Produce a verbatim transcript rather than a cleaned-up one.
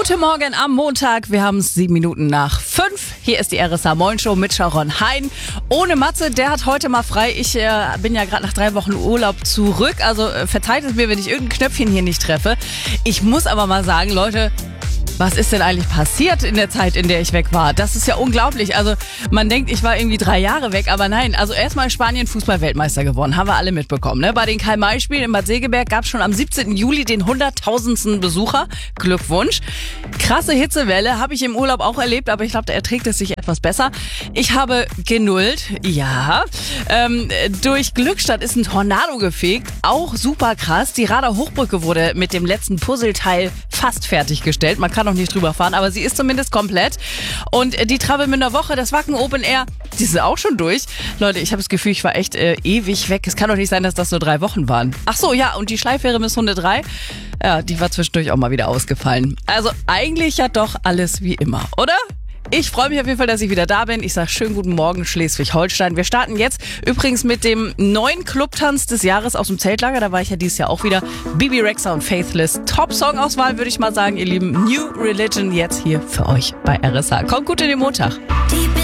Guten Morgen am Montag. Wir haben es sieben Minuten nach fünf. Hier ist die R S A Moin Show mit Sharon Hein. Ohne Matze, der hat heute mal frei. Ich äh, bin ja gerade nach drei Wochen Urlaub zurück. Also äh, verzeiht es mir, wenn ich irgendein Knöpfchen hier nicht treffe. Ich muss aber mal sagen, Leute, was ist denn eigentlich passiert in der Zeit, in der ich weg war? Das ist ja unglaublich. Also man denkt, ich war irgendwie drei Jahre weg, aber nein. Also erstmal in Spanien Fußball-Weltmeister geworden, haben wir alle mitbekommen. Ne? Bei den Karl-May-Spielen in Bad Segeberg gab es schon am siebzehnten Juli den hunderttausendsten Besucher. Glückwunsch. Krasse Hitzewelle habe ich im Urlaub auch erlebt, aber ich glaube, da erträgt es sich etwas besser. Ich habe genullt, ja. Ähm, durch Glückstadt ist ein Tornado gefegt, auch super krass. Die Rader Hochbrücke wurde mit dem letzten Puzzleteil fast fertiggestellt. Man kann noch nicht drüber fahren, aber sie ist zumindest komplett. Und die Travemünder Woche, das Wacken Open Air, die sind auch schon durch. Leute, ich habe das Gefühl, ich war echt äh, ewig weg. Es kann doch nicht sein, dass das nur drei Wochen waren. Ach so, ja, und die Schleiffähre Miss Hunde drei, ja, die war zwischendurch auch mal wieder ausgefallen. Also eigentlich ja doch alles wie immer, oder? Ich freue mich auf jeden Fall, dass ich wieder da bin. Ich sage schönen guten Morgen Schleswig-Holstein. Wir starten jetzt übrigens mit dem neuen Clubtanz des Jahres aus dem Zeltlager. Da war ich ja dieses Jahr auch wieder. Bibi Rexha und Faithless. Top-Song-Auswahl, würde ich mal sagen, ihr Lieben. New Religion jetzt hier für euch bei R S A. Kommt gut in den Montag. Die